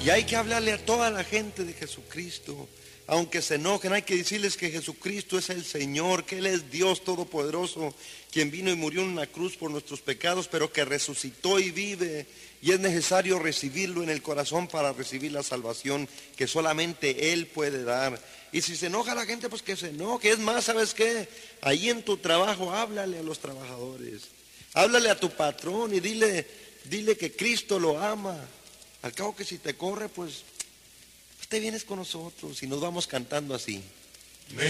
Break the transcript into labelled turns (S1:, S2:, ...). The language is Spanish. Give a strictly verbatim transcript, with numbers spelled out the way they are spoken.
S1: Y hay que hablarle a toda la gente de Jesucristo. Aunque se enojen, hay que decirles que Jesucristo es el Señor, que Él es Dios Todopoderoso, quien vino y murió en una cruz por nuestros pecados, pero que resucitó y vive. Y es necesario recibirlo en el corazón para recibir la salvación que solamente Él puede dar. Y si se enoja la gente, pues que se enoje. Es más, ¿sabes qué? Ahí en tu trabajo, háblale a los trabajadores. Háblale a tu patrón y dile, dile que Cristo lo ama. Al cabo que si te corre, pues te vienes con nosotros y nos vamos cantando así.